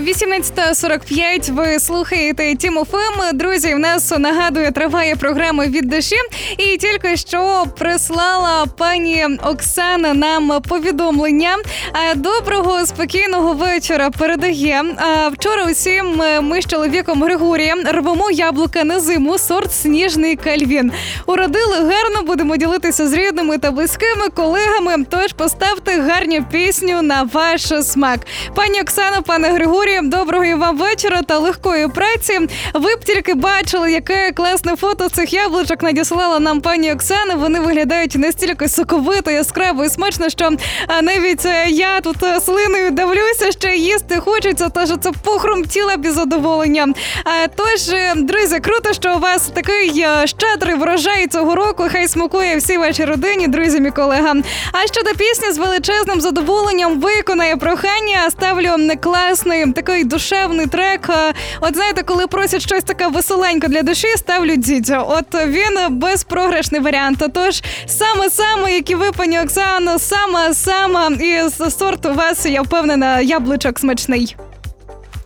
18:45, ви слухаєте Тім ФМ. Друзі, в нас, нагадую, триває програма «Від душі». І тільки що прислала пані Оксана нам повідомлення. Доброго, спокійного вечора передає. Вчора усім ми з чоловіком Григорієм рвемо яблука на зиму, сорт «Сніжний Кальвін». Уродили гарно, будемо ділитися з рідними та близькими, колегами. Тож поставте гарну пісню на ваш смак. Пані Оксана, пане Григорію, доброго і вам вечора та легкої праці. Ви б тільки бачили, яке класне фото цих яблучок надіслала нам пані Оксана. Вони виглядають настільки соковито, яскраво і смачно, що навіть я тут слиною давлюся, ще їсти хочеться, тож це похрумтіла без задоволення. Тож, друзі, круто, що у вас такий щедрий врожай цього року. Хай смакує всій вашій родині, друзям і колегам. А щодо пісні, з величезним задоволенням виконає прохання. Ставлю класний, такий душевний трек. От знаєте, коли просять щось таке веселеньке для душі, ставлю Дідзю. От він безпрограшний варіант. Тож саме, як і ви, пані Оксано, саме із сорту у вас, я впевнена, яблучок смачний.